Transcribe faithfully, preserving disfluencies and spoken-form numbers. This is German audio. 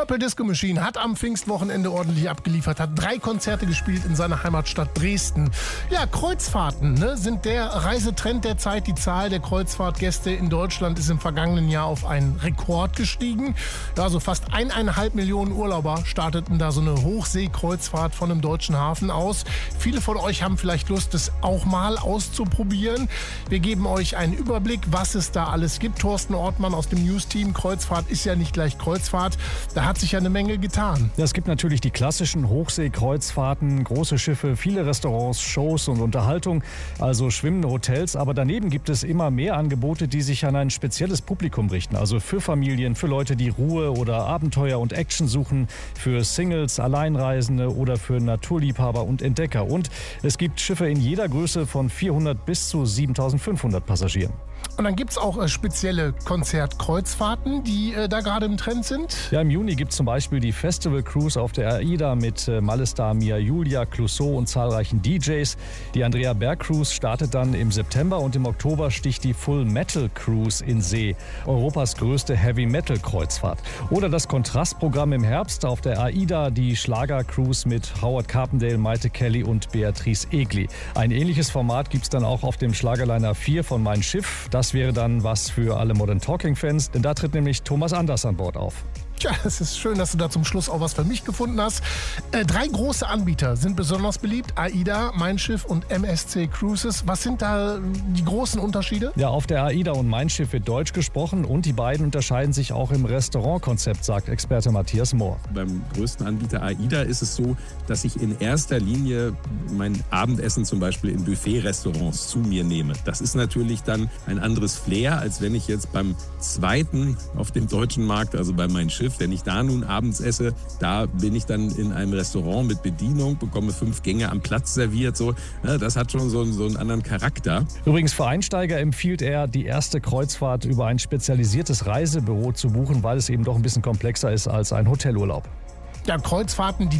Purple Disco Machine hat am Pfingstwochenende ordentlich abgeliefert, hat drei Konzerte gespielt in seiner Heimatstadt Dresden. Ja, Kreuzfahrten ne, sind der Reisetrend der Zeit. Die Zahl der Kreuzfahrtgäste in Deutschland ist im vergangenen Jahr auf einen Rekord gestiegen. Ja, so fast eineinhalb Millionen Urlauber starteten da so eine Hochseekreuzfahrt von einem deutschen Hafen aus. Viele von euch haben vielleicht Lust, das auch mal auszuprobieren. Wir geben euch einen Überblick, was es da alles gibt. Thorsten Ortmann aus dem News-Team. Kreuzfahrt ist ja nicht gleich Kreuzfahrt. Da hat sich ja eine Menge getan. Ja, es gibt natürlich die klassischen Hochseekreuzfahrten, große Schiffe, viele Restaurants, Shows und Unterhaltung, also schwimmende Hotels. Aber daneben gibt es immer mehr Angebote, die sich an ein spezielles Publikum richten. Also für Familien, für Leute, die Ruhe oder Abenteuer und Action suchen, für Singles, Alleinreisende oder für Naturliebhaber und Entdecker. Und es gibt Schiffe in jeder Größe von vierhundert bis zu siebentausendfünfhundert Passagieren. Und dann gibt es auch äh, spezielle Konzertkreuzfahrten, die äh, da gerade im Trend sind. Ja, im Juni gibt es zum Beispiel die Festival Cruise auf der AIDA mit äh, Malestar, Mia Julia, Clouseau und zahlreichen D Js. Die Andrea Berg Cruise startet dann im September und im Oktober sticht die Full Metal Cruise in See, Europas größte Heavy Metal Kreuzfahrt. Oder das Kontrastprogramm im Herbst auf der AIDA, die Schlager Cruise mit Howard Carpendale, Maite Kelly und Beatrice Egli. Ein ähnliches Format gibt es dann auch auf dem Schlagerliner vier von Mein Schiff. Das wäre dann was für alle Modern Talking-Fans, denn da tritt nämlich Thomas Anders an Bord auf. Tja, es ist schön, dass du da zum Schluss auch was für mich gefunden hast. Äh, drei große Anbieter sind besonders beliebt. AIDA, Mein Schiff und M S C Cruises. Was sind da die großen Unterschiede? Ja, auf der AIDA und Mein Schiff wird Deutsch gesprochen und die beiden unterscheiden sich auch im Restaurantkonzept, sagt Experte Matthias Mohr. Beim größten Anbieter AIDA ist es so, dass ich in erster Linie mein Abendessen zum Beispiel in Buffet-Restaurants zu mir nehme. Das ist natürlich dann ein anderes Flair, als wenn ich jetzt beim zweiten auf dem deutschen Markt, also bei Mein Schiff, wenn ich da nun abends esse, da bin ich dann in einem Restaurant mit Bedienung, bekomme fünf Gänge am Platz serviert. So, ja, das hat schon so, so einen anderen Charakter. Übrigens für Einsteiger empfiehlt er, die erste Kreuzfahrt über ein spezialisiertes Reisebüro zu buchen, weil es eben doch ein bisschen komplexer ist als ein Hotelurlaub. Ja, Kreuzfahrten, die